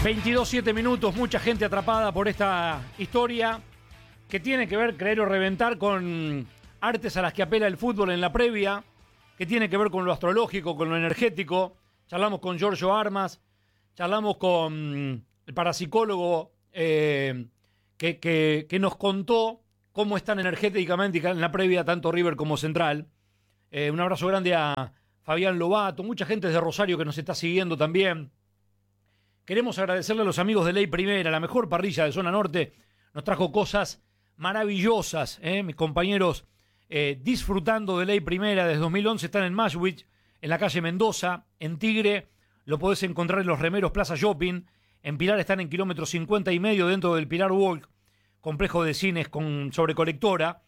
22:07 minutos, mucha gente atrapada por esta historia que tiene que ver, creer o reventar, con artes a las que apela el fútbol en la previa, que tiene que ver con lo astrológico, con lo energético. Charlamos con Giorgio Armas, charlamos con el parapsicólogo que nos contó cómo están energéticamente en la previa tanto River como Central. Un abrazo grande a Fabián Lobato, mucha gente desde Rosario que nos está siguiendo también. Queremos agradecerle a los amigos de Ley Primera, la mejor parrilla de Zona Norte. Nos trajo cosas maravillosas, mis compañeros disfrutando de Ley Primera. Desde 2011 están en Mashwich, en la calle Mendoza. En Tigre lo podés encontrar en Los Remeros Plaza Shopping. En Pilar están en kilómetro 50,5 dentro del Pilar Walk, complejo de cines con sobrecolectora.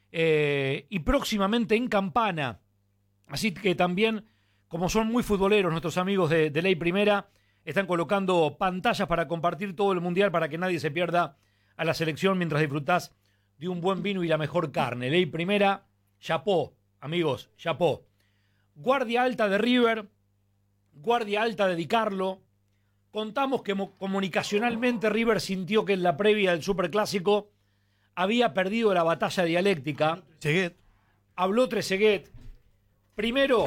Y próximamente en Campana. Así que también, como son muy futboleros nuestros amigos de Ley Primera, están colocando pantallas para compartir todo el mundial para que nadie se pierda a la selección mientras disfrutás de un buen vino y la mejor carne. Ley Primera, chapó, amigos, chapó. Guardia alta de River, guardia alta de Di Carlo. Contamos que comunicacionalmente River sintió que en la previa del Superclásico había perdido la batalla dialéctica. Habló Trezeguet. Primero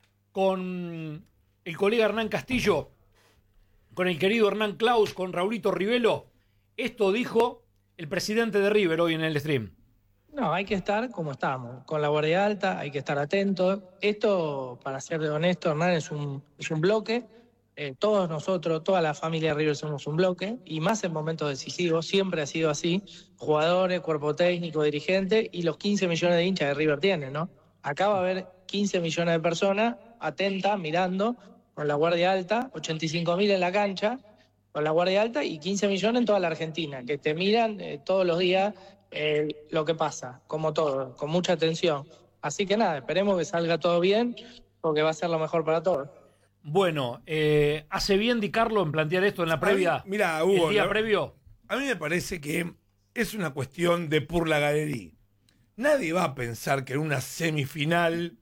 con el colega Hernán Castillo, con el querido Hernán Claus, con Raulito Rivelo. Esto dijo el presidente de River hoy en el stream. No, hay que estar como estamos, con la guardia alta, hay que estar atentos. Esto, para ser honesto, Hernán, es un bloque. Todos nosotros, toda la familia de River somos un bloque, y más en momentos decisivos, siempre ha sido así. Jugadores, cuerpo técnico, dirigente, y los 15 millones de hinchas de River tienen, ¿no? Acá va a haber 15 millones de personas atentas, mirando, con la guardia alta, 85.000 en la cancha, con la guardia alta, y 15 millones en toda la Argentina, que te miran todos los días lo que pasa, como todo, con mucha atención. Así que nada, esperemos que salga todo bien, porque va a ser lo mejor para todos. Bueno, ¿hace bien Di Carlo en plantear esto en la previa? Mira, Hugo, el día previo. A mí me parece que es una cuestión de pur la galería. Nadie va a pensar que en una semifinal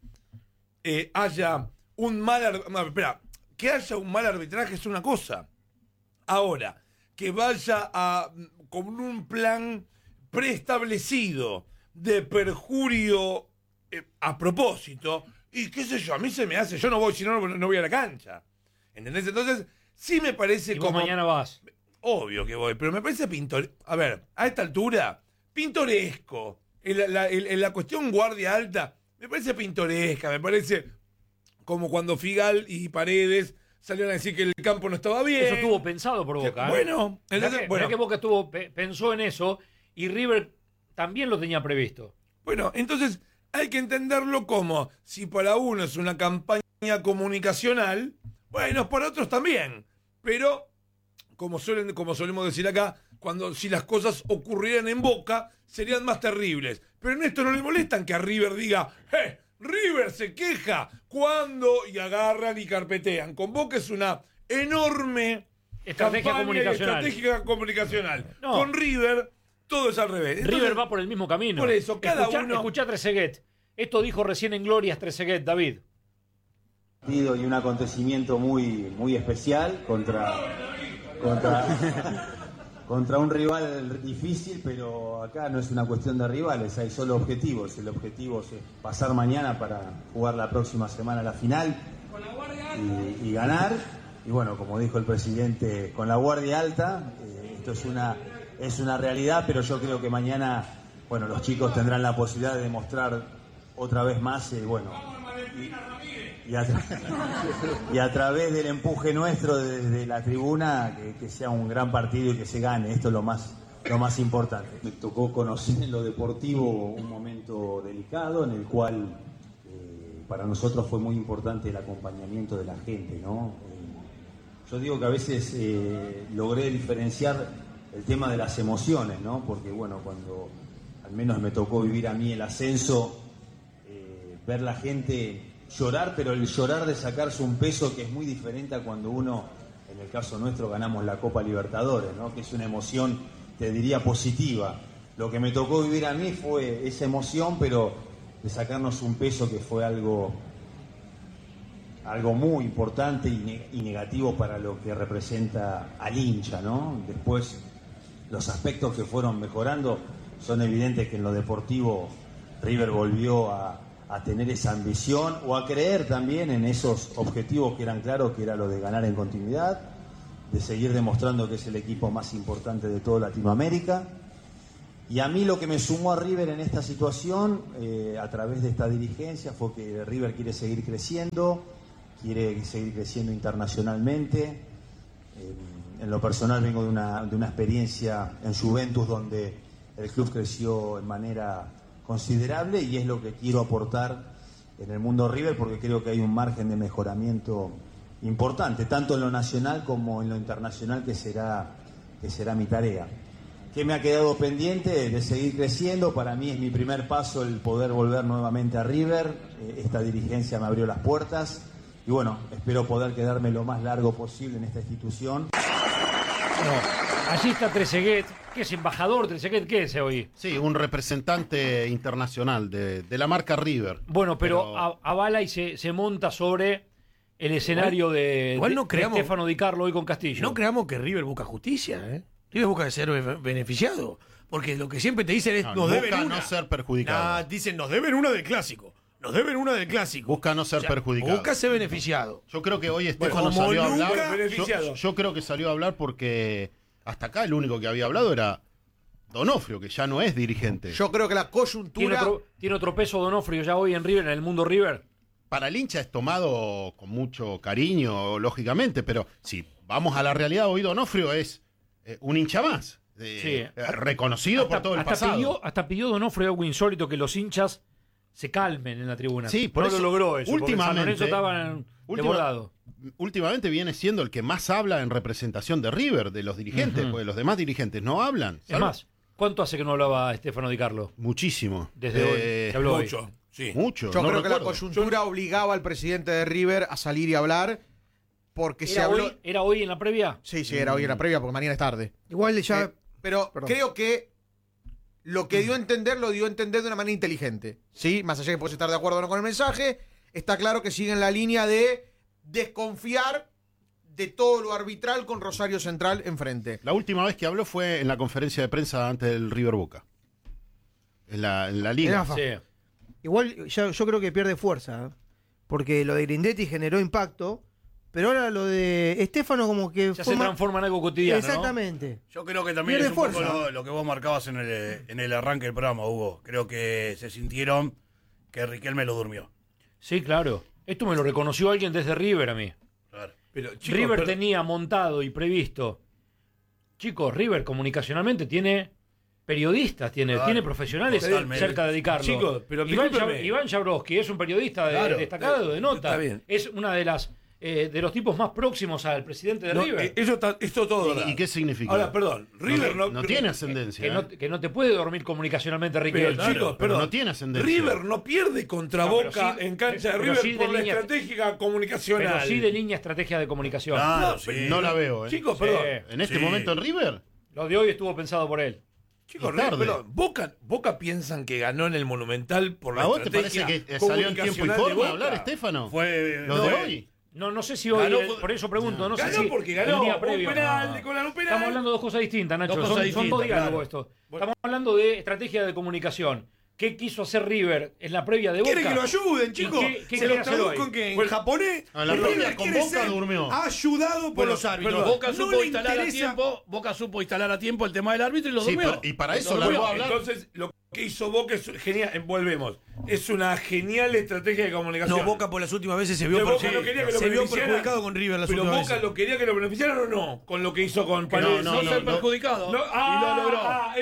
haya un mal... que haya un mal arbitraje es una cosa. Ahora, que vaya con un plan preestablecido de perjurio a propósito, y qué sé yo, a mí se me hace, yo no voy, si no, no voy a la cancha. ¿Entendés? Entonces, sí me parece ¿Y como... vos mañana vas? Obvio que voy, pero me parece a ver, a esta altura, pintoresco. La cuestión guardia alta me parece pintoresca, me parece como cuando Figal y Paredes salieron a decir que el campo no estaba bien. Eso estuvo pensado por Boca. Bueno, mirá que Boca pensó en eso y River también lo tenía previsto. Bueno, entonces hay que entenderlo como, si para uno es una campaña comunicacional, bueno, para otros también, pero como solemos decir acá, si las cosas ocurrieran en Boca, serían más terribles. Pero en esto no le molestan que a River diga, River se queja cuando, y agarran y carpetean. Con Boca es una enorme estrategia comunicacional. No. Con River todo es al revés. Entonces, River va por el mismo camino. Por eso, Escuchá Trezeguet. Esto dijo recién en Glorias Trezeguet, David. Y un acontecimiento muy, muy especial contra un rival difícil, pero acá no es una cuestión de rivales, hay solo objetivos. El objetivo es pasar mañana para jugar la próxima semana la final y ganar. Y bueno, como dijo el presidente, con la guardia alta, esto es una realidad, pero yo creo que mañana, bueno, los chicos tendrán la posibilidad de demostrar otra vez más, y a través del empuje nuestro desde la tribuna, que sea un gran partido y que se gane. Esto es lo más importante. Me tocó conocer en lo deportivo un momento delicado en el cual para nosotros fue muy importante el acompañamiento de la gente, ¿no? Yo digo que a veces logré diferenciar el tema de las emociones, ¿no? Porque bueno, cuando al menos me tocó vivir a mí el ascenso, ver la gente llorar, pero el llorar de sacarse un peso, que es muy diferente a cuando uno, en el caso nuestro, ganamos la Copa Libertadores, ¿no? Que es una emoción, te diría, positiva. Lo que me tocó vivir a mí fue esa emoción, pero de sacarnos un peso, que fue algo algo muy importante y negativo para lo que representa al hincha, ¿no? Después, los aspectos que fueron mejorando son evidentes que en lo deportivo River volvió a tener esa ambición o a creer también en esos objetivos que eran claros, que era lo de ganar en continuidad, de seguir demostrando que es el equipo más importante de toda Latinoamérica. Y a mí lo que me sumó a River en esta situación, a través de esta dirigencia, fue que River quiere seguir creciendo internacionalmente. En lo personal vengo de una experiencia en Juventus donde el club creció en manera considerable y es lo que quiero aportar en el mundo River, porque creo que hay un margen de mejoramiento importante, tanto en lo nacional como en lo internacional, que será mi tarea. ¿Qué me ha quedado pendiente? De seguir creciendo. Para mí es mi primer paso el poder volver nuevamente a River. Esta dirigencia me abrió las puertas y bueno, espero poder quedarme lo más largo posible en esta institución. Allí está Trezeguet, que es embajador. Trezeguet, ¿qué es hoy? Sí, un representante internacional de la marca River. Bueno, pero avala y se monta sobre el escenario de Stefano Di Carlo hoy con Castillo. No creamos que River busca justicia, ¿eh? River busca ser beneficiado. Porque lo que siempre te dicen es, nos deben una. No ser perjudicado. Dicen, nos deben una del clásico. Nos deben una del clásico. Busca no ser perjudicado. Busca ser beneficiado. Yo creo que hoy Stefano salió a hablar. Beneficiado. Yo creo que salió a hablar porque hasta acá el único que había hablado era Donofrio, que ya no es dirigente. Yo creo que la coyuntura... ¿Tiene otro peso Donofrio ya hoy en River, en el mundo River? Para el hincha es tomado con mucho cariño, lógicamente, pero si vamos a la realidad, hoy Donofrio es un hincha más. Reconocido por todo el pasado. Hasta pidió Donofrio algo insólito, que los hinchas se calmen en la tribuna. Sí, por eso lo logró eso. Últimamente desbordado. Últimamente viene siendo el que más habla en representación de River, de los dirigentes, porque los demás dirigentes no hablan. Es más, ¿cuánto hace que no hablaba Stefano Di Carlo? Muchísimo. Desde hoy. Se habló Mucho. hoy. Sí. Mucho. Yo no creo que la recuerdo. coyuntura obligaba al presidente de River a salir y hablar porque se habló... ¿Era hoy en la previa? Sí, era hoy en la previa porque mañana es tarde. Igual ya... Pero creo que lo que dio a entender, lo dio a entender de una manera inteligente. ¿Sí? Más allá de que puedes estar de acuerdo o no con el mensaje, está claro que sigue en la línea de desconfiar de todo lo arbitral con Rosario Central enfrente. La última vez que habló fue en la conferencia de prensa antes del River Boca. En la liga. Sí. Igual yo creo que pierde fuerza, ¿eh? Porque lo de Grindetti generó impacto, pero ahora lo de Stefano como que... Ya se transforma en algo cotidiano, Exactamente. ¿No? Yo creo que también Pierde es un fuerza. poco lo que vos marcabas en el arranque del programa, Hugo. Creo que se sintieron que Riquelme lo durmió. Sí, claro. Esto me lo reconoció alguien desde River a mí. Claro. Pero, chicos, River tenía montado y previsto. Chicos, River comunicacionalmente tiene periodistas, tiene profesionales Totalmente. cerca de Di Carlo. Chicos, pero discúlpeme. Iván Jabrowski es un periodista Claro, destacado de nota. está bien. Es una de las de los tipos más próximos al presidente de no, River. esto todo verdad. ¿Y qué significa? Ahora, perdón, River no tiene ascendencia. Que no te puede dormir comunicacionalmente Riquelme. Pero, chicos, pero perdón, no tiene ascendencia. River no pierde contra No, pero Boca sí- en cancha de pero River sí de por la línea- estratégica comunicacional. Pero sí de línea estrategia de comunicación. Claro, No, sí. No la veo, ¿eh? Chicos, Sí. perdón. En este Sí. momento en River, Lo de hoy estuvo pensado por él. Chicos, Y tarde. perdón, Boca piensan que ganó en el Monumental por la ¿a vos te parece estrategia que salió en tiempo y comunicacional de forma a Boca. hablar, Estefano? Fue ¿Lo de hoy? No sé si hoy, Ganó, por eso pregunto, no sé Ganó si porque el ganó día un previo. penal, No. con un penal. Estamos hablando de dos cosas distintas, Nacho. Dos cosas Son distintas, dos diálogos claro. esto. Estamos hablando de estrategia de comunicación. ¿Qué quiso hacer River en la previa de Boca? Quiere que lo ayuden, chicos. qué Se quiere lo hacer traduzco hoy? en que en Pues- japonés. A la River previa con quiere Boca ser durmió. Ayudado por los árbitros. Pero Boca No supo le instalar a interesa- tiempo. Boca supo instalar a tiempo el tema del árbitro y lo Sí, durmió. y para eso Lo la durmió. voy a hablar. Entonces, lo que hizo Boca es genial. Volvemos. Es una genial estrategia de comunicación. No, Boca por las últimas veces se vio, Pero Boca no quería que lo se vio beneficiaran. perjudicado con River las Pero últimas Boca veces. lo quería que lo beneficiaran o no, con lo que hizo con no, Paredes. no, ser perjudicado. No, y lo logró.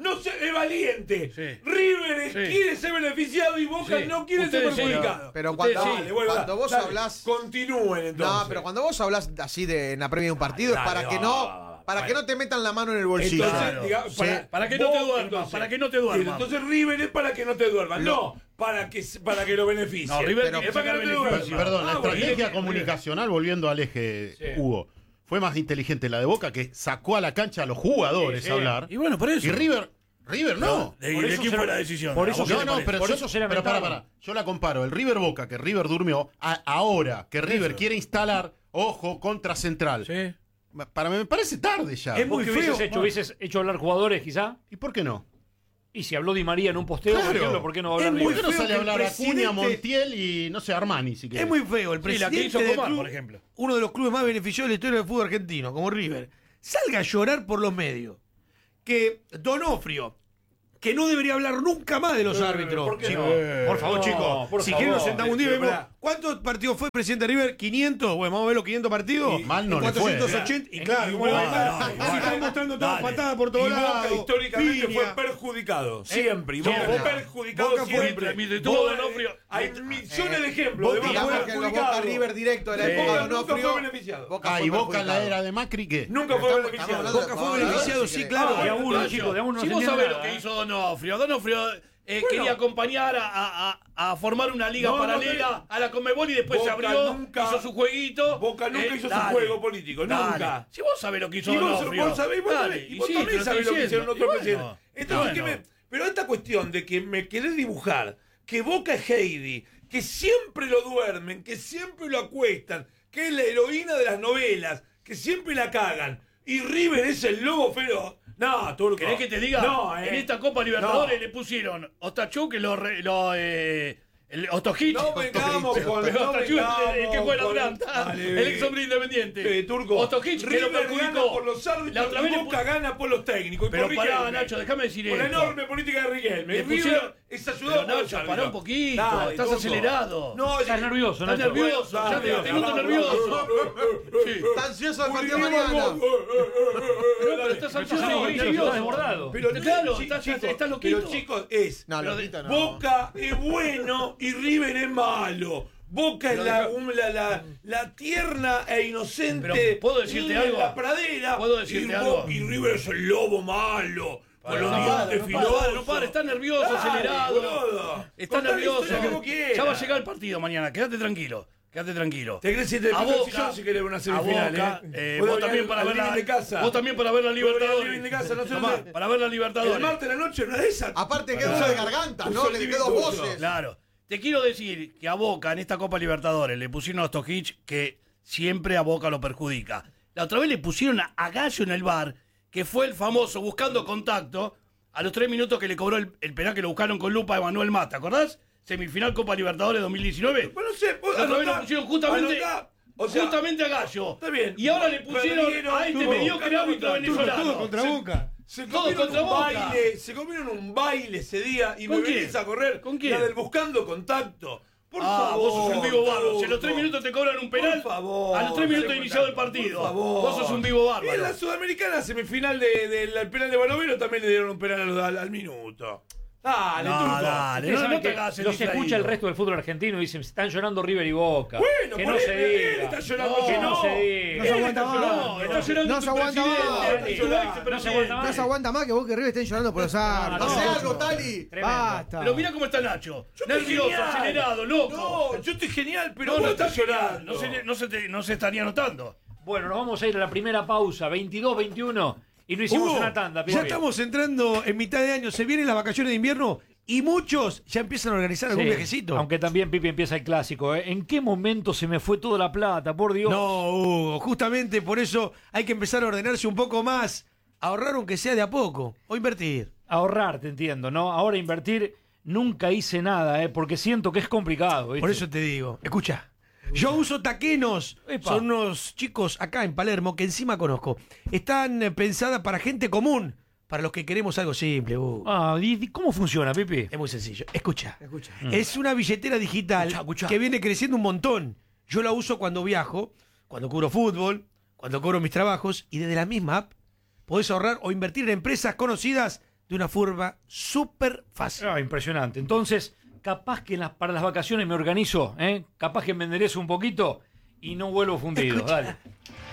es valiente. Sí. River Sí. quiere ser beneficiado y Boca Sí. no quiere Ustedes ser sí. perjudicado. Pero Ustedes cuando, sí. Dale, bueno, cuando vos dale, hablás... continúen entonces. No, pero cuando vos hablas así de en la previa de un partido Dale, es para que va, no... va, va. Para que no te metan la mano en el bolsillo. Entonces, Claro. digamos, Sí. Para que no te vos, duermas, entonces, para que no te duermas. Entonces River es para que no te duermas. No, para que lo beneficie. No, River Pero quiere es para que no sacar te beneficio. duermas. Perdón, la bueno, estrategia bien, comunicacional, volviendo al eje, Sí. Hugo, fue más inteligente la de Boca, que sacó a la cancha a los jugadores Sí, sí. a hablar. Y bueno, por eso. Y River River no. ¿De quién fue la decisión? Por eso Pero para. Yo la comparo. El River Boca, que River durmió, ahora que River quiere instalar, ojo, contra Central. Sí. Me parece tarde ya. Es muy feo. ¿Hubieses hecho hablar jugadores quizá? ¿Y por qué no? Y si habló Di María en un posteo, por ejemplo, ¿por qué no va a hablar ¿Por qué River? no sale a hablar presidente- Acuña, Montiel y, no sé, Armani, si querés? Es muy feo. El Sí, presidente la que hizo del Comar, club, por ejemplo. uno de los clubes más beneficiosos de la historia del fútbol argentino, como River, salga a llorar por los medios. Que Donofrio, que no debería hablar nunca más de los árbitros. ¿por qué Chicos, no? por favor, No, chicos. por Si favor. quieren nos sentamos un día y Pero vemos. pará. ¿Cuántos partidos fue presidente de River? 500. Bueno, vamos a ver los 500 partidos. Y mal no En le fue. 480. Y claro, como si están mostrando todas patadas por Y todos Boca lados. históricamente piña. fue perjudicado. Siempre. Y Boca Siempre. fue perjudicado Boca fue- siempre. Mientras tuvo Donofrio. Hay millones de ejemplos de Digamos Boca que los Boca perjudicado. River directo de la Sí. época de Boca nunca Donofrio. fue beneficiado. Ah, y Boca en la era de Macri, ¿qué? Nunca fue Estamos beneficiado. hablando de Boca fue jugadores, beneficiado, si sí, querés. claro. De a uno, Nacho, chicos, de a uno no si se vos entiende sabés nada, lo que hizo Donofrio. Donofrio quería acompañar a formar una liga No, no, paralela a la Conmebol y después se Boca abrió, nunca- hizo su jueguito. Boca nunca hizo su dale, juego político, dale. nunca. Si vos sabés lo que hizo Y vos Donofrio. sabés, vos dale, sabés, y y vos sí, también te sabés estoy lo que hicieron diciendo. otros Y presidentes. bueno, Entonces, y bueno. pero esta cuestión de que me querés dibujar que Boca es Heidi, que siempre lo duermen, que siempre lo acuestan, que es la heroína de las novelas, que siempre la cagan, y River es el lobo feroz. No, turco. ¿Querés que te diga? No, En esta Copa Libertadores No. le pusieron Ostachuk, el Ostojic. No vengamos con Pero no Ostojic, el que vengamos juega la con- Duranta, Dale, el ex hombre independiente. Turco. Ostojic, que lo River gana perjudicó. por los La árbitros otra y vez le Boca gana por los técnicos. y Pero por pará, Riquelme. Nacho, déjame decir Por la esto. enorme política de Riquelme. Le Y River pusieron- es ayudado Pero por los Nacho, árbitros. pará un poquito, Dale, estás Turco. acelerado. No, Estás nervioso, Estás Nacho. nervioso, ya Dale, te noto dale, nervioso. Sí. Está ansioso el partido de mañana. No, pero estás ansioso y nervioso. Estás desbordado. Pero Claro, chicos, estás loquito. Pero chicos, es No, loquito no. Boca es bueno y River es malo. Boca es la tierna e inocente. Pero, ¿puedo decirte niña algo? en la pradera. ¿Puedo decirte algo? Y River es el lobo malo. Con los No dientes para, filosos. no para, está nervioso, Dale, acelerado. boludo. Está Contá la nervioso. historia que vos quieras. Ya va a llegar el partido mañana, quédate tranquilo. Quédate tranquilo. Te crees que te A metes el Boca, sillón si querés una a semifinal, Boca, Puedo vos ir también al- para al ver la living de casa. Vos también para ver la Puedo ir al Libertadores. living de casa, no sé Tomá, dónde. para ver la El Libertadores. martes de la noche, una de esas. Aparte quedó de garganta, ¿no? Le quedó dos voces. Claro. Te quiero decir que a Boca en esta Copa Libertadores le pusieron a Ostojic que siempre a Boca lo perjudica. La otra vez le pusieron a Gallo en el bar, que fue el famoso buscando contacto, a los 3 minutos que le cobró el penal que lo buscaron con lupa de Manuel Mata. ¿Acordás? Semifinal Copa Libertadores 2019. Bueno, no sé, vos La otra vez lo anotá, pusieron justamente, anotá. O sea, justamente a Gallo. está bien. Y ahora le pusieron Perdieron, a este tuvo, mediocre ganó árbitro contra- venezolano. Todo contra Boca. Se Todo comieron contra un Boca. baile, se comieron un baile ese día y me ¿Con quién? venís a correr. ¿Con quién? La del buscando contacto. Por Ah, favor. vos sos un vivo bárbaro. Si a los Turco. 3 minutos te cobran un penal, Por favor. a los 3 minutos de iniciado el partido. Por favor. Vos sos un vivo Y en bárbaro. la Sudamericana semifinal del penal de Banovero también le dieron un penal al minuto. Dale, No, Turco. dale. Ustedes No, saben no te que hagas el los distraído. escucha el resto del fútbol argentino y dicen, están llorando River y Boca. Bueno, que por no él, se él diga. está llorando que que no no. se No diga. se aguanta más. No, está llorando No tu se aguanta presidente, más. tu ex No se aguanta más. No se aguanta más que Boca y River estén llorando por los árbitros. Hace No, algo, no. Tali. Tremendo. Basta. Pero mira cómo está Nacho. Yo estoy Nervioso, genial. acelerado, loco. No, yo estoy genial, pero No, vos no estás está llorando. llorando. No se estaría notando. Bueno, nos vamos a ir a la primera pausa, 22-21, y no hicimos Hugo, una tanda. ya Pibe. estamos entrando en mitad de año, se vienen las vacaciones de invierno y muchos ya empiezan a organizar algún Sí, viajecito. Aunque también Pipi empieza el clásico. ¿Eh? ¿En qué momento se me fue toda la plata? Por Dios. No, Hugo, justamente por eso hay que empezar a ordenarse un poco más, ahorrar aunque sea de a poco, o invertir. Ahorrar, te entiendo, ¿no? Ahora invertir, nunca hice nada, porque siento que es complicado. ¿viste? Por eso te digo, escucha, yo uso taquenos, Epa. son unos chicos acá en Palermo que encima conozco. Están pensadas para gente común, para los que queremos algo simple, Hugo. Ah, ¿y cómo funciona, Pipi? Es muy sencillo. Escucha. Escucha. Es una billetera digital Escuchá. que viene creciendo un montón. Yo la uso cuando viajo, cuando cubro fútbol, cuando cobro mis trabajos y desde la misma app podés ahorrar o invertir en empresas conocidas de una forma súper fácil. Ah, impresionante. Entonces, capaz que para las vacaciones me organizo, ¿eh? Capaz que me enderezo un poquito y no vuelvo fundido. Escucha. Dale.